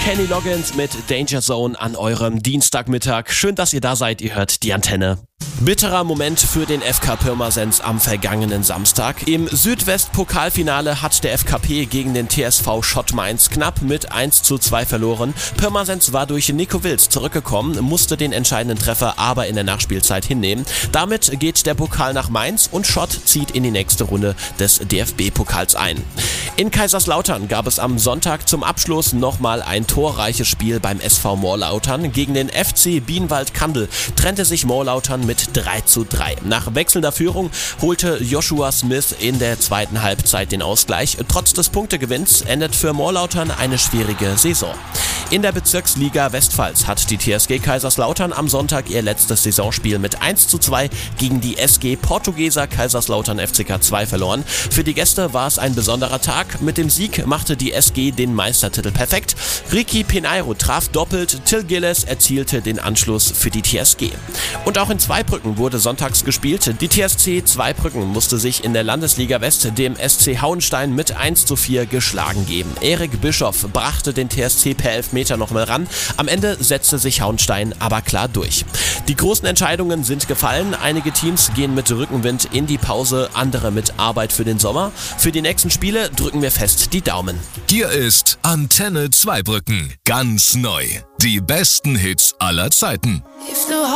Kenny Loggins mit Danger Zone an eurem Dienstagmittag. Schön, dass ihr da seid. Ihr hört die Antenne. Bitterer Moment für den FK Pirmasens am vergangenen Samstag. Im Südwest-Pokalfinale hat der FKP gegen den TSV Schott Mainz knapp mit 1:2 verloren. Pirmasens war durch Nico Wild zurückgekommen, musste den entscheidenden Treffer aber in der Nachspielzeit hinnehmen. Damit geht der Pokal nach Mainz und Schott zieht in die nächste Runde des DFB-Pokals ein. In Kaiserslautern gab es am Sonntag zum Abschluss nochmal ein torreiches Spiel beim SV Moorlautern. Gegen den FC Bienwald-Kandel trennte sich Moorlautern mit 3:3. Nach wechselnder Führung holte Joshua Smith in der zweiten Halbzeit den Ausgleich. Trotz des Punktegewinns endet für Moorlautern eine schwierige Saison. In der Bezirksliga Westpfalz hat die TSG Kaiserslautern am Sonntag ihr letztes Saisonspiel mit 1:2 gegen die SG Portugeser Kaiserslautern FCK 2 verloren. Für die Gäste war es ein besonderer Tag. Mit dem Sieg machte die SG den Meistertitel perfekt. Ricky Peneiro traf doppelt, Till Gilles erzielte den Anschluss für die TSG. Und auch in Zweibrücken wurde sonntags gespielt. Die TSC Zweibrücken musste sich in der Landesliga West dem SC Hauenstein mit 1:4 geschlagen geben. Erik Bischoff brachte den TSC per Elfmeter nochmal ran. Am Ende setzte sich Hauenstein aber klar durch. Die großen Entscheidungen sind gefallen. Einige Teams gehen mit Rückenwind in die Pause, andere mit Arbeit für den Sommer. Für die nächsten Spiele drücken wir fest die Daumen. Hier ist Antenne Zweibrücken. Ganz neu. Die besten Hits aller Zeiten.